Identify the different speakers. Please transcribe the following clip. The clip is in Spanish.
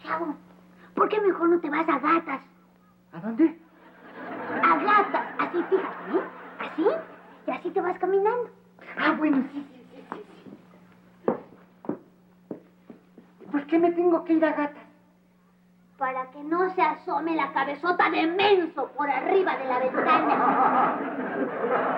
Speaker 1: chavo, ¿por qué mejor no te vas a Gatas?
Speaker 2: ¿A dónde?
Speaker 1: A Gatas, así, fíjate, ¿eh? Así, y así te vas caminando.
Speaker 2: Ah, bueno, sí. ¿Por qué me tengo que ir a Gatas?
Speaker 1: Para que no se asome la cabezota de menso por arriba de la ventana.